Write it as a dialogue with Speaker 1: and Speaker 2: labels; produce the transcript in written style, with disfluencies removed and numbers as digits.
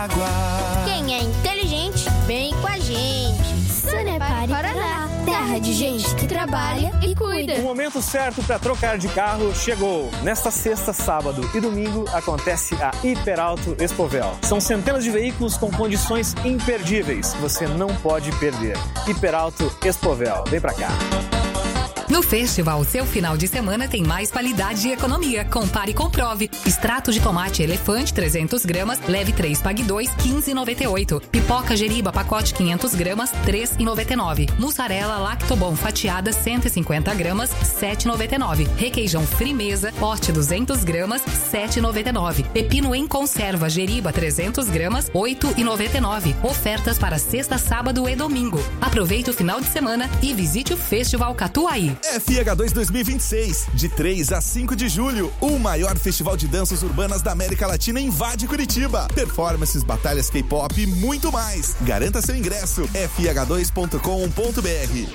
Speaker 1: água.
Speaker 2: Quem é inteligente, vem com a gente.
Speaker 3: Sanepar Paraná, terra de gente que trabalha e cuida.
Speaker 4: O momento certo para trocar de carro chegou. Nesta sexta, sábado e domingo acontece a Hiperauto Expovel. São centenas de veículos com condições imperdíveis. Você não pode perder. Hiperauto Expovel. Vem pra cá.
Speaker 5: No Festival, seu final de semana tem mais qualidade e economia. Compare e comprove. Extrato de tomate elefante, 300 gramas, leve 3, pague 2, 15,98. Pipoca Jeriba, pacote 500 gramas, 3,99. Mussarela Lactobon fatiada, 150 gramas, 7,99. Requeijão Frimeza, pote 200 gramas, 7,99. Pepino em conserva Jeriba, 300 gramas, 8,99. Ofertas para sexta, sábado e domingo. Aproveite o final de semana e visite o Festival Catuaí.
Speaker 6: FH2 2026, de 3 a 5 de julho, o maior festival de danças urbanas da América Latina invade Curitiba. Performances, batalhas K-pop e muito mais. Garanta seu ingresso, fh2.com.br.